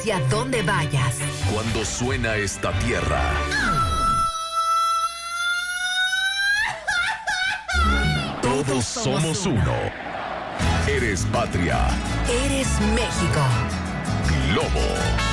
Hacia donde vayas. Cuando suena esta tierra. Todos somos uno. Eres patria. Eres México. Globo.